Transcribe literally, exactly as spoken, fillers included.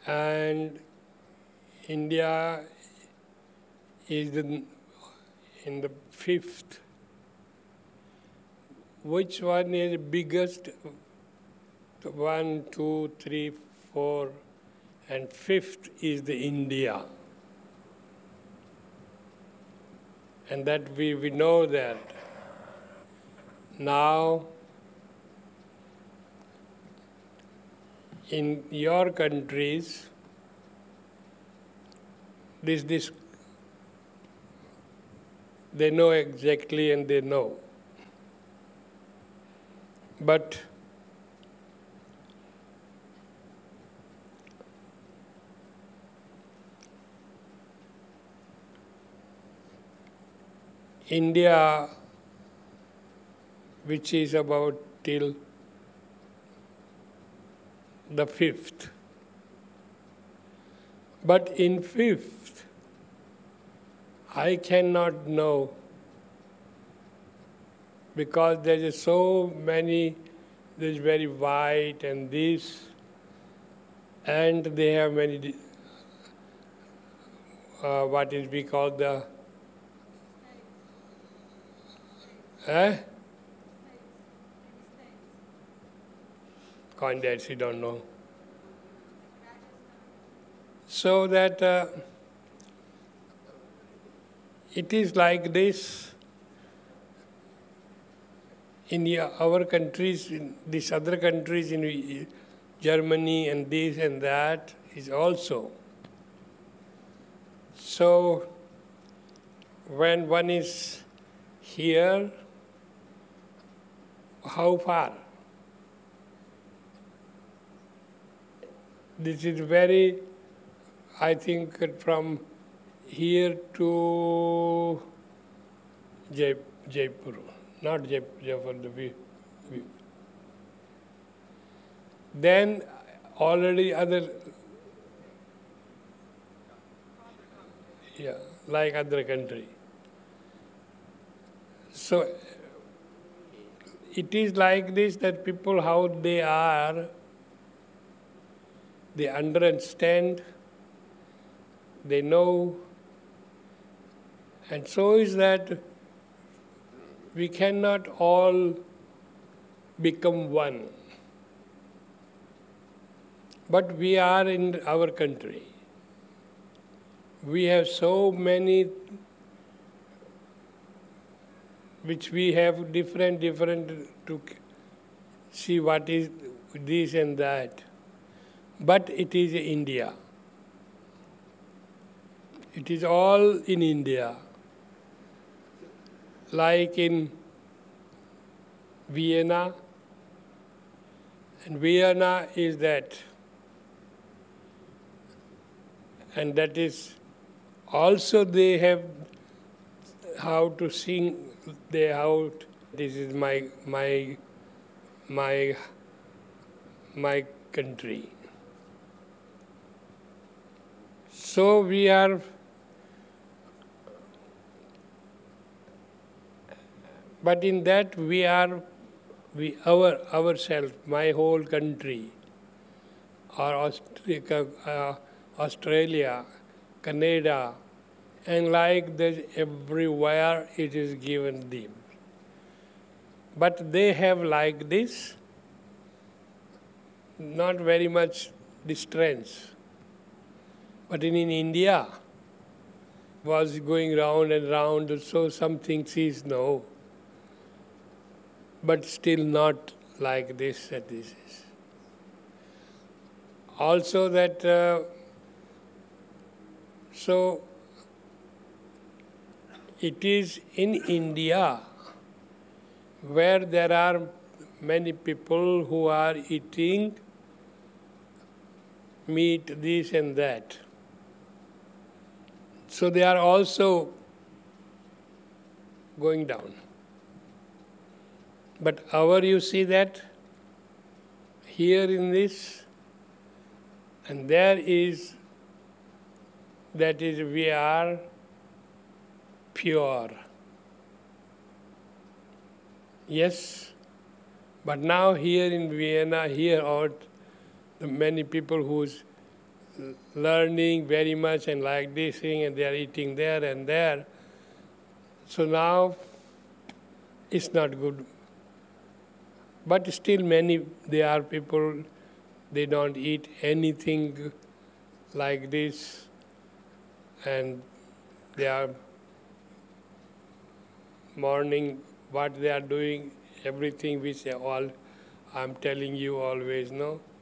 and India is in, in the fifth. Which one is biggest? One, two, three, four, and fifth is the India. And that we, we know that. Now, in your countries, this, this, they know exactly and they know. But India, which is about till the fifth. But in fifth, I cannot know because there is so many, there's very white and this, and they have many, uh, what is we call the, eh? Condates, you don't know. So that uh, it is like this in the, our countries, in these other countries, in Germany and this and that is also. So when one is here, how far? This is very, I think, from here to Jai, Jaipur, not Jai, Jaipur, the we, we. Then already other, yeah, like other country. So it is like this that people, how they are, they understand, they know, and so is that we cannot all become one. But we are in our country. We have so many which we have different, different to see what is this and that. But it is India. It is all in India. Like in Vienna, and Vienna is that. And that is also they have how to sing, they how, this is my, my, my, my country. So we are, but in that we are, we our ourselves, my whole country, or Australia, uh, Australia, Canada, and like that everywhere it is given them. But they have like this, not very much distance. But in, in India, was going round and round, so some things is no. But still not like this that this is. Also that, uh, so it is in India where there are many people who are eating meat, this and that. So they are also going down. But our, you see that here in this, and there is, that is, we are pure. Yes, but now here in Vienna, here are the many people whose learning very much and like this thing, and they are eating there and there. So now it's not good. But still many, there are people, they don't eat anything like this, and they are morning, what they are doing, everything which they all, I'm telling you always, no?